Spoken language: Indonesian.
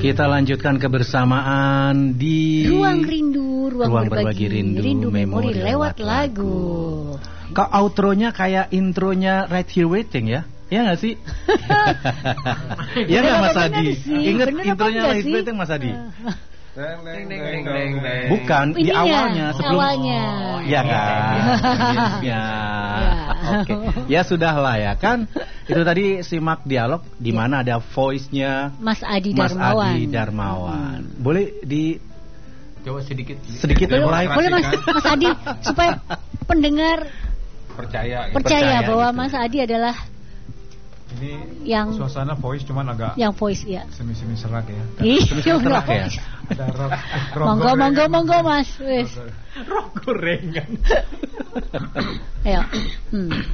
Kita lanjutkan kebersamaan di Ruang Rindu, Ruang berbagi rindu memori lewat lagu. Kok outronya kayak intronya Right Here Waiting ya? Ya nggak sih? Ya nggak Mas Adi? Ingat intronya Right Here Waiting Mas Adi? Bukan di awalnya sebelum awalnya. Ya kan. Ya. Oke. Ya sudahlah ya kan. Itu tadi simak dialog di mana ada voice-nya Mas Adi Darmawan. Boleh di coba sedikit live. Boleh Mas Adi supaya pendengar percaya bahwa Mas Adi adalah ini yang suasana voice cuman agak yang voice ya. Semi serak ya. Iya, serak ya. Monggo Mas, wis. Rok gorengan. Ayo.